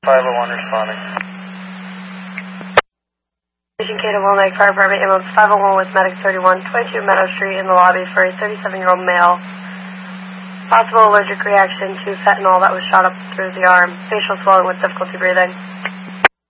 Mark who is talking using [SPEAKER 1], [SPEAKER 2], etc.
[SPEAKER 1] 501 responding.
[SPEAKER 2] Station K to Wilmette Fire Department, ambulance 501 with medic 31, 22 Meadow Street in the lobby for a 37-year-old male. Possible allergic reaction to fentanyl that was shot up through the arm. Facial swelling with difficulty breathing.